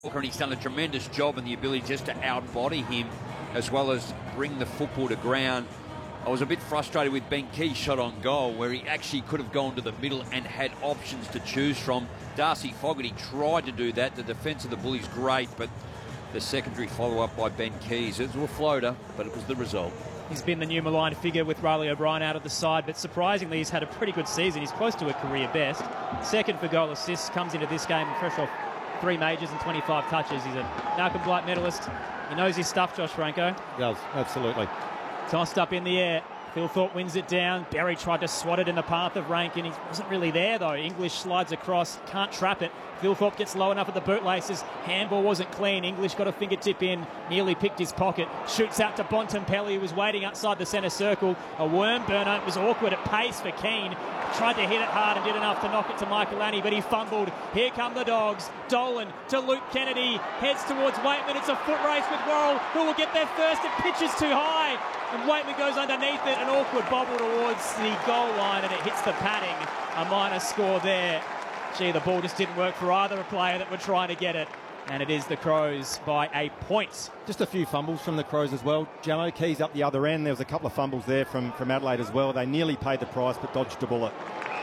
And he's done a tremendous job in the ability just to outbody him as well as bring the football to ground. I was a bit frustrated with Ben Key's shot on goal where he actually could have gone to the middle and had options to choose from. Darcy Fogarty tried to do that. The defence of the Bullies great, but the secondary follow-up by Ben Keys. It was a floater, but it was the result. He's been the new malign figure with Riley O'Brien out of the side, but surprisingly he's had a pretty good season. He's close to a career best. Second for goal assists, comes into this game fresh off 3 majors and 25 touches. He's a Malcolm Blight medalist. He knows his stuff, Josh Franco. He does, absolutely. Tossed up in the air. Phil Thorpe wins it down. Berry tried to swat it in the path of Rankin. He wasn't really there, though. English slides across, can't trap it. Phil Thorpe gets low enough at the bootlaces. Handball wasn't clean. English got a fingertip in, nearly picked his pocket. Shoots out to Bontempelli, who was waiting outside the centre circle. A worm burner. It was awkward at pace for Keane. Tried to hit it hard and did enough to knock it to Michael Annie, but he fumbled. Here come the Dogs. Dolan to Luke Kennedy. Heads towards Waitman. It's a foot race with Worrell, who will get there first. It pitches too high. And Waitman goes underneath it. An awkward bobble towards the goal line, and it hits the padding. A minor score there. Gee, the ball just didn't work for either player that were trying to get it. And it is the Crows by a point. Just a few fumbles from the Crows as well. Jello, Keys up the other end. There was a couple of fumbles there from Adelaide as well. They nearly paid the price but dodged a bullet.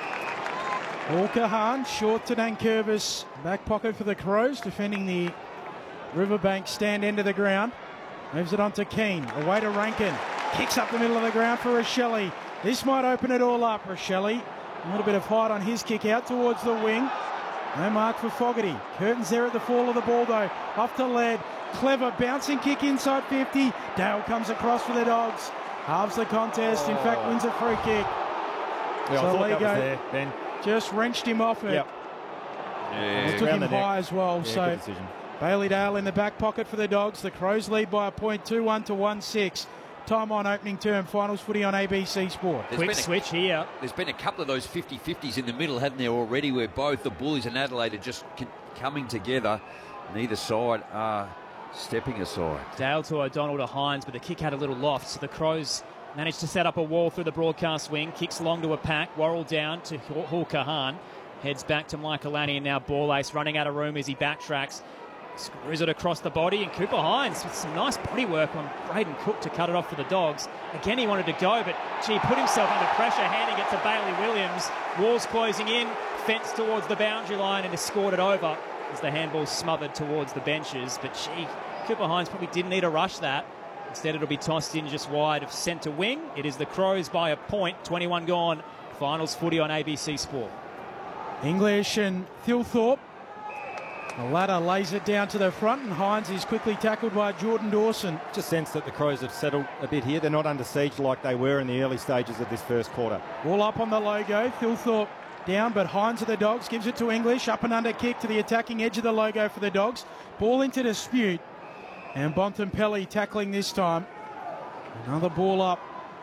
Paul Kahan, short to Nankervis. Back pocket for the Crows, defending the Riverbank stand end of the ground. Moves it on to Keane. Away to Rankin. Kicks up the middle of the ground for Rochelle. This might open it all up, Rochelle. A little bit of height on his kick out towards the wing. No mark for Fogarty. Curtains there at the fall of the ball though. Off to Laird. Clever bouncing kick inside 50. Dale comes across for the Dogs. Halves the contest. In fact, wins a free kick. Yeah, so I thought that was Ligo there, Ben. just wrenched him off it. Yep. It took him high as well. Yeah, so good decision. Bailey Dale in the back pocket for the Dogs. The Crows lead by a point, 2-1 to 1-6. Time on opening term. Finals footy on ABC Sport. Quick switch here. There's been a couple of those 50-50s in the middle, hadn't there, already, where both the Bullies and Adelaide are just coming together. Neither side are stepping aside. Dale to O'Donnell to Hines, but the kick had a little loft, so the Crows managed to set up a wall through the broadcast wing. Kicks long to a pack. Worrell down to Hall Kahan. Heads back to Michael Annie, and now Ball Ace running out of room as he backtracks. Screws it across the body, and Cooper Hines with some nice body work on Braden Cook to cut it off for the Dogs. Again, he wanted to go, but gee, put himself under pressure, handing it to Bailey Williams. Walls closing in, fence towards the boundary line, and has scored it over as the handball smothered towards the benches. But gee, Cooper Hines probably didn't need to rush that. Instead, it'll be tossed in just wide of centre wing. It is the Crows by a point, 21 gone. Finals footy on ABC Sport. English and Thilthorpe. The ladder lays it down to the front, and Hines is quickly tackled by Jordan Dawson. Just sense that the Crows have settled a bit here. They're not under siege like they were in the early stages of this first quarter. All up on the logo. Thilthorpe down, but Hines of the Dogs gives it to English. Up and under kick to the attacking edge of the logo for the Dogs. Ball into dispute. And Bontempelli tackling this time. Another ball up.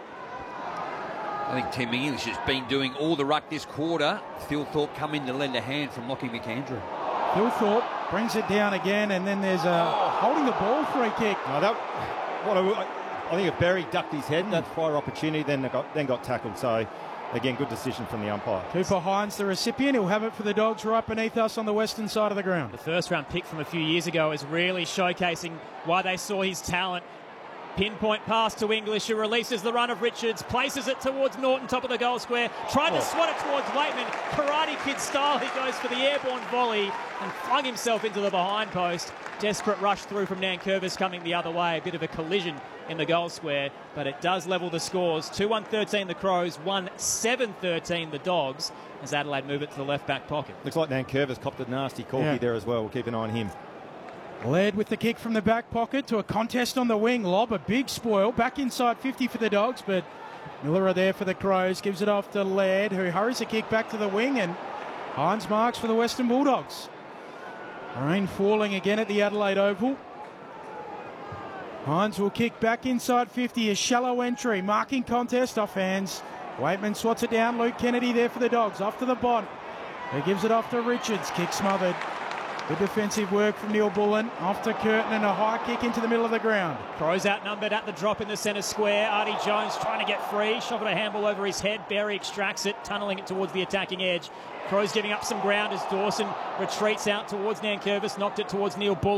I think Tim English has been doing all the ruck this quarter. Thilthorpe come in to lend a hand from Lockie McAndrew. Thilthorpe brings it down again, and then there's a holding the ball free kick. No, I think if Berry ducked his head, that's prior opportunity, then got tackled. So, again, good decision from the umpire. Cooper Hines, the recipient. He'll have it for the Dogs right beneath us on the western side of the ground. The first round pick from a few years ago is really showcasing why they saw his talent. Pinpoint pass to English, who releases the run of Richards, places it towards Norton, top of the goal square, tried to swat it towards Waitman. Karate Kid style, he goes for the airborne volley and flung himself into the behind post. Desperate rush through from Nankervis coming the other way. A bit of a collision in the goal square, but it does level the scores. 2-1-13 the Crows, 1-7-13 the Dogs, as Adelaide move it to the left back pocket. Looks like Nankervis copped a nasty corky there as well. We'll keep an eye on him. Led with the kick from the back pocket to a contest on the wing. Lob, a big spoil. Back inside 50 for the Dogs, but Miller are there for the Crows. Gives it off to Laird, who hurries the kick back to the wing, and Hines marks for the Western Bulldogs. Rain falling again at the Adelaide Oval. Hines will kick back inside 50. A shallow entry. Marking contest off hands. Waitman swats it down. Luke Kennedy there for the Dogs. Off to the Bont, who gives it off to Richards. Kick smothered. Good defensive work from Neil Bullen. Off to Curtin and a high kick into the middle of the ground. Crows outnumbered at the drop in the centre square. Artie Jones trying to get free. Shot at a handball over his head. Berry extracts it, tunnelling it towards the attacking edge. Crows giving up some ground as Dawson retreats out towards Nankervis. Knocked it towards Neil Bullen.